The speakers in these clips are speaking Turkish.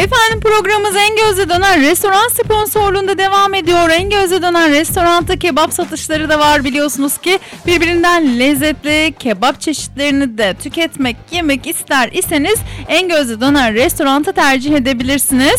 Efendim programımız En Gözde Döner Restoran sponsorluğunda devam ediyor. En Gözde Döner Restoranta kebap satışları da var, biliyorsunuz ki. Birbirinden lezzetli kebap çeşitlerini de tüketmek, yemek ister iseniz En Gözde Döner Restoranta tercih edebilirsiniz.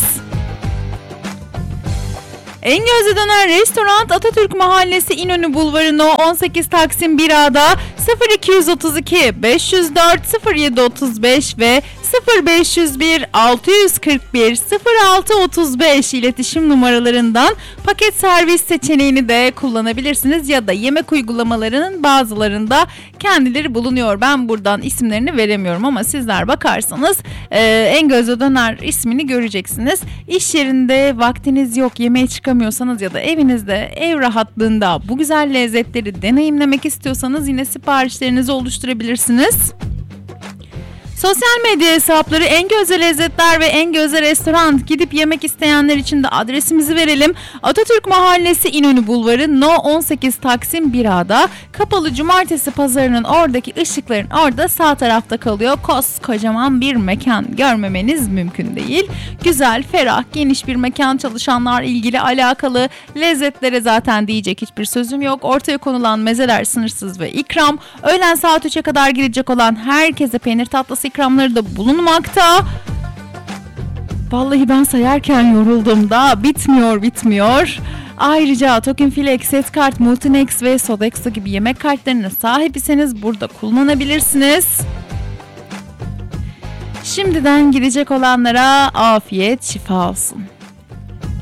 En Gözde Döner Restoran Atatürk Mahallesi İnönü Bulvarı No 18 Taksim 1A'da 0232 504 0735 ve 0501 641 0635 iletişim numaralarından paket servis seçeneğini de kullanabilirsiniz ya da yemek uygulamalarının bazılarında kendileri bulunuyor. Ben buradan isimlerini veremiyorum ama sizler bakarsanız En Gözde Döner ismini göreceksiniz. İş yerinde vaktiniz yok, yemeğe çıkamıyorsanız ya da evinizde ev rahatlığında bu güzel lezzetleri deneyimlemek istiyorsanız yine siparişlerinizi oluşturabilirsiniz. Sosyal medya hesapları En Gözde Lezzetler ve En Gözde Restoran. Gidip yemek isteyenler için de adresimizi verelim. Atatürk Mahallesi İnönü Bulvarı No 18 Taksim 1A'da. Kapalı cumartesi pazarının oradaki ışıkların orada sağ tarafta kalıyor. Koskocaman bir mekan, görmemeniz mümkün değil. Güzel, ferah, geniş bir mekan, çalışanlar ilgili alakalı. Lezzetlere zaten diyecek hiçbir sözüm yok. Ortaya konulan mezeler sınırsız ve ikram. Öğlen saat 3'e kadar girecek olan herkese peynir tatlısı ikramları da bulunmakta. Vallahi ben sayarken yoruldum da bitmiyor. Ayrıca Token Flex, Set Kart, Multinex ve Sodexo gibi yemek kartlarına sahip iseniz burada kullanabilirsiniz. Şimdiden gidecek olanlara afiyet şifa olsun.